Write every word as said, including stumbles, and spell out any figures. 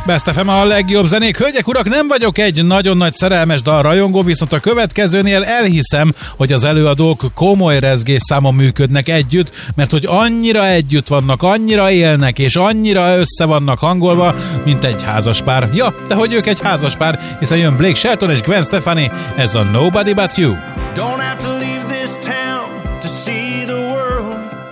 Best ef em a legjobb zenék. Hölgyek, urak, nem vagyok egy nagyon nagy szerelmes dal rajongó, viszont a következőnél elhiszem, hogy az előadók komoly rezgésszámon működnek együtt, mert hogy annyira együtt vannak, annyira élnek, és annyira össze vannak hangolva, mint egy házaspár. Ja, de hogy ők egy házaspár, hiszen jön Blake Shelton és Gwen Stefani, ez a Nobody But You. Don't have to leave this town to see